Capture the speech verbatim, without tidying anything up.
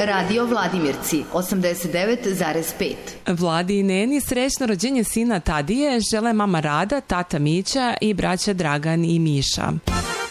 Radio Vladimirci osamdeset devet zarez pet. Vladi i Neni srećno rođenje sina Tadije žele mama Rada, tata Mića i braća Dragan i Miša.